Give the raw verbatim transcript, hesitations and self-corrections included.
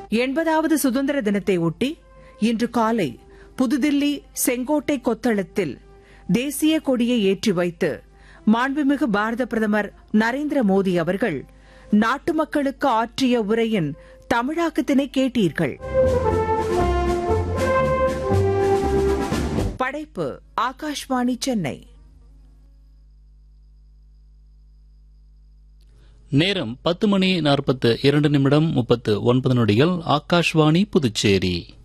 எண்பதாவது சுதந்திர தினத்தை ஒட்டி இன்று காலை புதுதில்லி செங்கோட்டை கொத்தளத்தில் தேசிய கொடியை ஏற்றி வைத்து மாண்புமிகு பாரத பிரதமர் நரேந்திர மோடி அவர்கள் நாட்டு மக்களுக்கு ஆற்றிய உரையின் தமிழாக்கத்தினை கேட்டீர்கள். படைப்பு ஆகாஷ்வாணி சென்னை. நேரம் பத்து மணி நாற்பத்து இரண்டு நிமிடம் முப்பத்து ஒன்பது நொடிகள். ஆகாஷ்வாணி புதுச்சேரி.